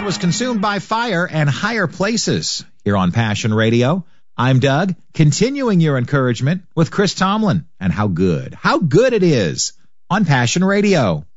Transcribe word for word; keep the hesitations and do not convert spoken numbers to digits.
was consumed by fire and higher places. Here on Passion Radio, I'm Doug, continuing your encouragement with Chris Tomlin and how good, how good it is on Passion Radio.